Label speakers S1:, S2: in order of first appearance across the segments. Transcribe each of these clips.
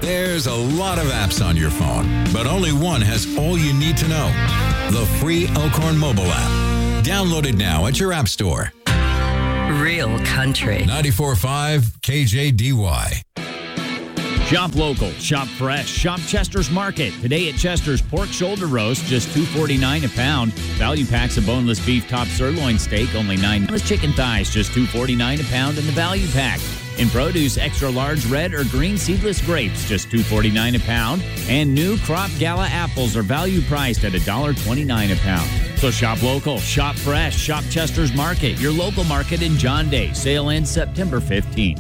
S1: There's a lot of apps on your phone, but only one has all you need to know. The free Elkhorn mobile app. Download it now at your app store.
S2: Real country.
S1: 94.5 KJDY.
S3: Shop local, shop fresh, shop Chester's Market. Today at Chester's, pork shoulder roast, just $2.49 a pound. Value packs of boneless beef top sirloin steak, only $9. Chicken thighs, just $2.49 a pound in the value pack. In produce, extra large red or green seedless grapes, just $2.49 a pound. And new crop gala apples are value priced at $1.29 a pound. So shop local, shop fresh, shop Chester's Market, your local market in John Day. Sale ends September 15th.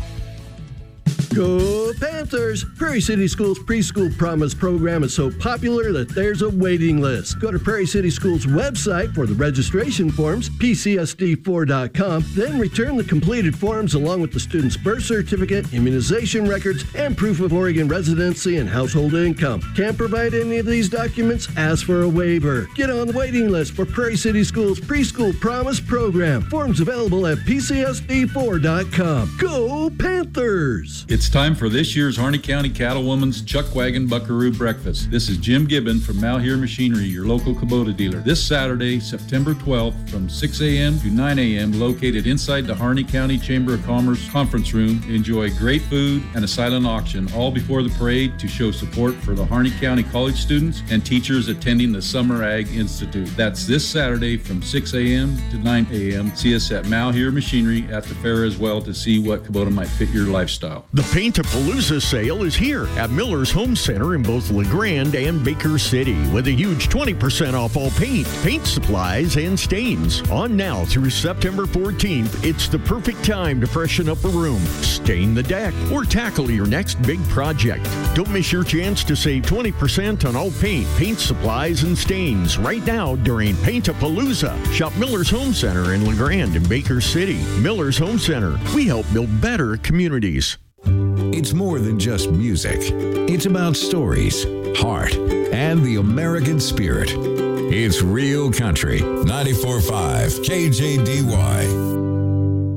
S4: Go Panthers! Prairie City Schools Preschool Promise program is so popular that there's a waiting list. Go to Prairie City Schools website for the registration forms, pcsd4.com, then return the completed forms along with the student's birth certificate, immunization records, and proof of Oregon residency and household income. Can't provide any of these documents? Ask for a waiver. Get on the waiting list for Prairie City Schools Preschool Promise program. Forms available at pcsd4.com. Go Panthers!
S5: It's time for this year's Harney County Cattlewoman's Chuck Wagon Buckaroo Breakfast. This is Jim Gibbon from Malheur Machinery, your local Kubota dealer. This Saturday, September 12th, from 6 a.m. to 9 a.m., located inside the Harney County Chamber of Commerce conference room. Enjoy great food and a silent auction, all before the parade to show support for the Harney County college students and teachers attending the Summer Ag Institute. That's this Saturday from 6 a.m. to 9 a.m. See us at Malheur Machinery at the fair as well to see what Kubota might fit your lifestyle.
S6: The Paint-A-Palooza sale is here at Miller's Home Center in both LeGrand and Baker City with a huge 20% off all paint supplies, and stains. On now through September 14th, it's the perfect time to freshen up a room, stain the deck, or tackle your next big project. Don't miss your chance to save 20% on all paint supplies, and stains right now during Paint-A-Palooza. Shop Miller's Home Center in LeGrand and Baker City. Miller's Home Center. We help build better communities.
S1: It's more than just music. It's about stories, heart, and the American spirit. It's Real Country, 94.5 KJDY.